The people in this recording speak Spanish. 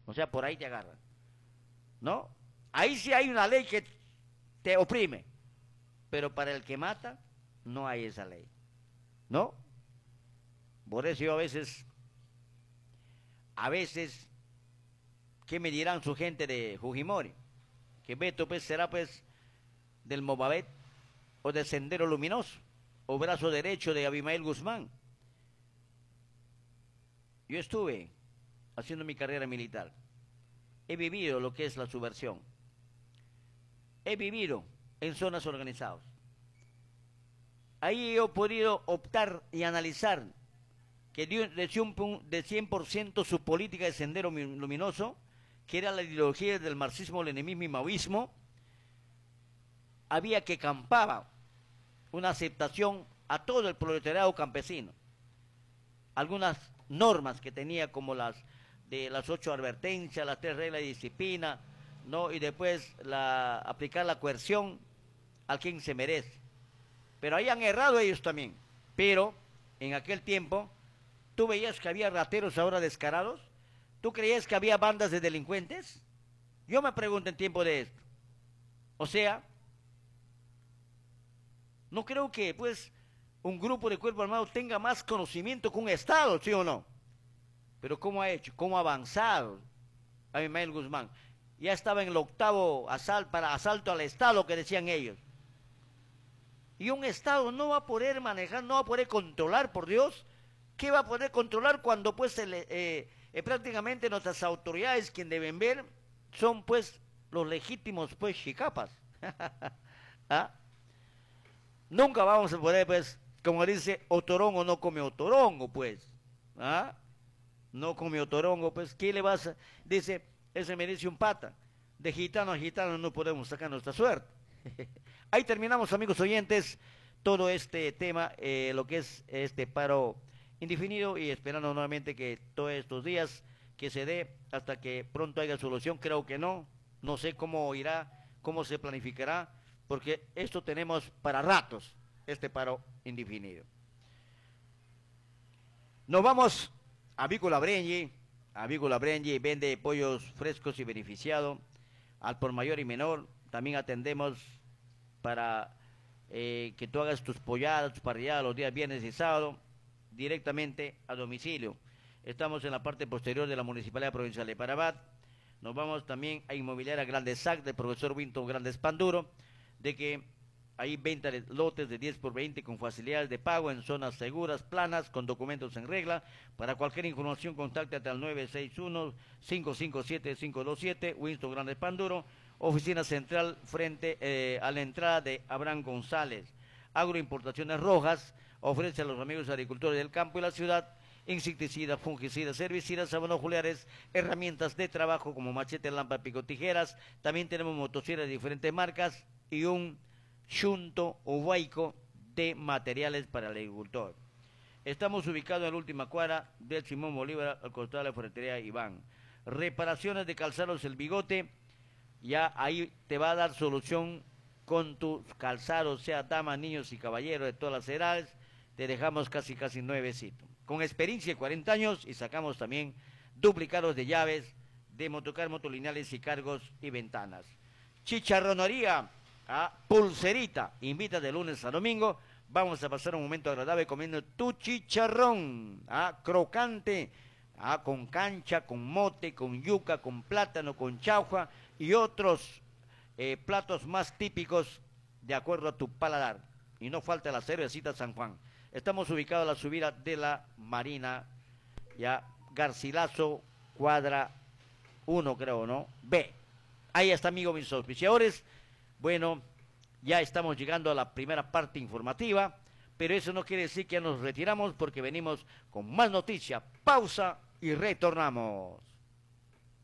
O sea, por ahí te agarran, ¿no? Ahí sí hay una ley que te oprime, pero para el que mata no hay esa ley, ¿no? Por eso yo a veces, ¿qué me dirán su gente de Fujimori? Que Beto pues será pues del Movabet o del Sendero Luminoso o brazo derecho de Abimael Guzmán. Yo estuve haciendo mi carrera militar. He vivido lo que es la subversión. He vivido en zonas organizadas. Ahí he podido optar y analizar que de 100% su política de Sendero Luminoso, que era la ideología del marxismo, leninismo y maoísmo, había que campaba una aceptación a todo el proletariado campesino. Algunas normas que tenía como las de las 8 advertencias, las 3 reglas de disciplina, ¿no? Y después aplicar la coerción al quien se merece. Pero ahí han errado ellos también. Pero en aquel tiempo, ¿tú veías que había rateros ahora descarados? ¿Tú creías que había bandas de delincuentes? Yo me pregunto en tiempo de esto. O sea, no creo que pues un grupo de cuerpo armado tenga más conocimiento que un Estado, ¿sí o no? Pero ¿cómo ha hecho? ¿Cómo ha avanzado Abimael Guzmán? Ya estaba en el 8º asalto al Estado, que decían ellos. Y un Estado no va a poder manejar, no va a poder controlar, por Dios. ¿Qué va a poder controlar cuando pues prácticamente nuestras autoridades, quien deben ver, son pues los legítimos pues chicapas? ¿Ah? Nunca vamos a poder pues, como dice, otorongo no come otorongo pues. ¿Ah? No come otorongo pues, ¿qué le vas a...? Dice, ese me dice un pata, de gitano a gitano no podemos sacar nuestra suerte. Ahí terminamos, amigos oyentes, todo este tema, lo que es este paro indefinido, y esperando nuevamente que todos estos días que se dé hasta que pronto haya solución. Creo que no sé cómo irá, cómo se planificará, porque esto tenemos para ratos, este paro indefinido. Nos vamos a Vícola Brengi. A Vícola Brengi vende pollos frescos y beneficiados al por mayor y menor. También atendemos para que tú hagas tus polladas, tus parrilladas los días viernes y sábado directamente a domicilio. Estamos en la parte posterior de la Municipalidad Provincial de Parabat. Nos vamos también a Inmobiliaria Grandes Sac del profesor Winton Grandes Panduro, de que hay venta de lotes de 10 por 20 con facilidades de pago en zonas seguras, planas, con documentos en regla. Para cualquier información, contáctate al 961-557-527, Winston Grandes Panduro, oficina central frente a la entrada de Abraham González. Agroimportaciones Rojas ofrece a los amigos agricultores del campo y la ciudad insecticidas, fungicidas, herbicidas, abonos herramientas de trabajo como machete, lámpara, pico, tijeras. También tenemos motosierras de diferentes marcas y un chunto o huaico de materiales para el agricultor. Estamos ubicados en la última cuadra del Simón Bolívar, al costado de la ferretería Iván. Reparaciones de calzados El Bigote, ya ahí te va a dar solución con tus calzados, sea damas, niños y caballeros de todas las edades. Te dejamos casi nuevecito, con experiencia de 40 años, y sacamos también duplicados de llaves, de motocar, motolineales y cargos y ventanas. Chicharronería a Pulserita, invita de lunes a domingo. Vamos a pasar un momento agradable comiendo tu chicharrón, crocante, con cancha, con mote, con yuca, con plátano, con chaufa y otros platos más típicos de acuerdo a tu paladar. Y no falta la cervecita San Juan. Estamos ubicados a la subida de la Marina, ya Garcilaso, cuadra 1, creo, ¿no? B. Ahí está, amigo, mis auspiciadores. Bueno, ya estamos llegando a la primera parte informativa, pero eso no quiere decir que ya nos retiramos, porque venimos con más noticias. Pausa y retornamos.